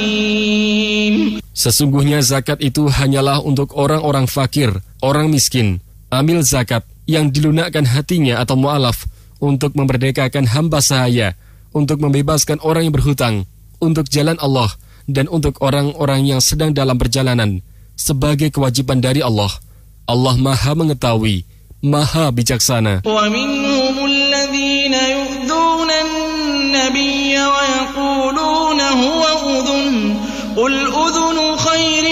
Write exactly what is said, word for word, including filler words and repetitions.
حكيم. Sesungguhnya zakat itu hanyalah untuk orang-orang fakir, orang miskin. Amil zakat yang dilunakkan hatinya atau mu'alaf untuk memerdekakan hamba sahaya, untuk membebaskan orang yang berhutang, untuk jalan Allah, dan untuk orang-orang yang sedang dalam perjalanan, sebagai kewajiban dari Allah. Allah Maha mengetahui, Maha bijaksana. وَمِنْهُمُ الَّذِينَ يُؤْذُونَ النَّبِيَّ وَيَقُولُونَ هُوَ أُذُنٌ قُلْ أُذُنُ خَيْرٍ